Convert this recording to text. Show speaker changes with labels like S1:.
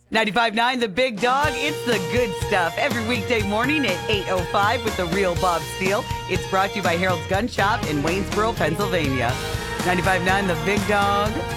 S1: 95.9 The Big Dog, it's the good stuff. Every weekday morning at 8:05 with the real Bob Steele. It's brought to you by Harold's Gun Shop in Waynesboro, Pennsylvania. 95.9 The Big Dog.